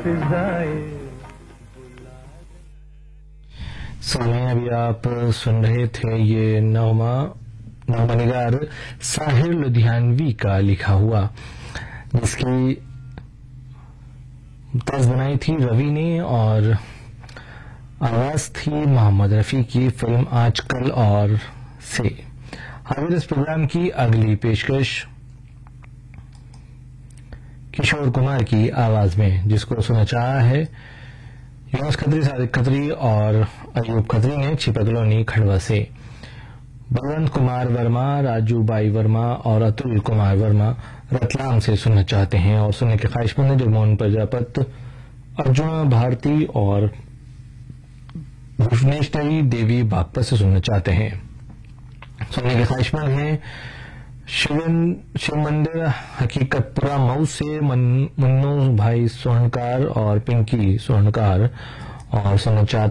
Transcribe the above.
समय अभी आप सुन रहे थे ये नौमनिगार साहिर लुधियानवी का लिखा हुआ, जिसकी तर्ज बनाई थी रवि ने और आवाज थी मोहम्मद रफी की फिल्म आजकल और से। हाजिर इस प्रोग्राम की अगली पेशकश किशोर कुमार की आवाज में, जिसको सुना चाहा है यूनुस खत्री, सादिक खत्री और अयूब खत्री ने छिपा कॉलोनी खड़वा से। बलवंत कुमार वर्मा, राजू बाई वर्मा और अतुल कुमार वर्मा रतलाम से सुनना चाहते हैं और सुनने के ख्वाहिशमंद हैं जगमोहन प्रजापत, अर्जुना भारती और भुवनेश्वरी देवी बागपत से सुनना चाहते हैं। सुनने के ख्वाहिशमंद हैं शिव मंदिर हकीकतपुरा मऊ से मुन्नू भाई स्वर्णकार और पिंकी स्वर्णकार और सुनना चाहते